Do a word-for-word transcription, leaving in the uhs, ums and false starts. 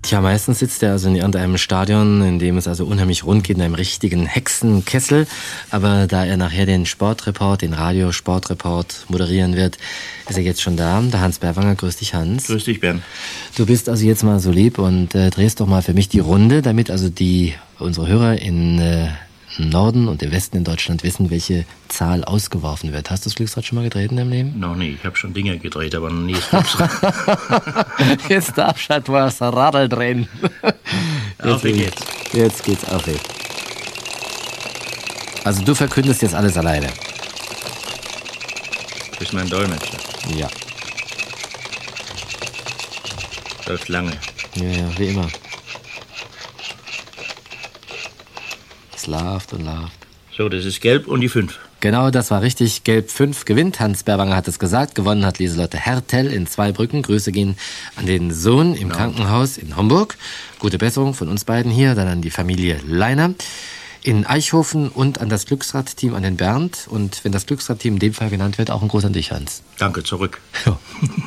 Tja, meistens sitzt er also in irgendeinem Stadion, in dem es also unheimlich rund geht, in einem richtigen Hexenkessel. Aber da er nachher den Sportreport, den Radiosportreport moderieren wird, ist er jetzt schon da. Der Hans Berwanger, grüß dich, Hans. Grüß dich, Bernd. Du bist also jetzt mal so lieb und äh, drehst doch mal für mich die Runde, damit also die unsere Hörer in äh, im Norden und im Westen in Deutschland wissen, welche Zahl ausgeworfen wird. Hast du das Glücksrad schon mal gedreht in deinem Leben? Noch nie. Ich habe schon Dinge gedreht, aber noch nie das Glücksrad. Jetzt darfst du mal das Radl drehen. Auf geht's. Jetzt geht's auf. Also du verkündest jetzt alles alleine. Du bist mein Dolmetscher. Ja. Läuft lange. Ja, ja, wie immer. Es lauft und läuft. So, das ist gelb und die fünf. Genau, das war richtig. Gelb fünf gewinnt. Hans Berwanger hat es gesagt. Gewonnen hat Lieselotte Hertel in Zweibrücken. Grüße gehen an den Sohn im Genau. Krankenhaus in Homburg. Gute Besserung von uns beiden hier. Dann an die Familie Leiner in Eichhofen und an das Glücksrad-Team, an den Bernd. Und wenn das Glücksrad-Team in dem Fall genannt wird, auch ein Gruß an dich, Hans. Danke, zurück. Ja.